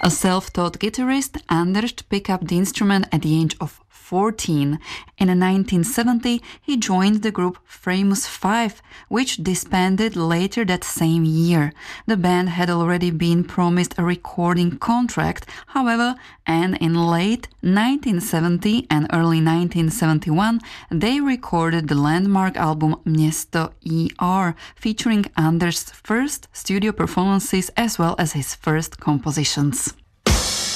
A self-taught guitarist, Anders picked up the instrument at the age of 14. In 1970, he joined the group Framus 5, which disbanded later that same year. The band had already been promised a recording contract, however, and in late 1970 and early 1971, they recorded the landmark album Město ER, featuring Anders' first studio performances as well as his first compositions.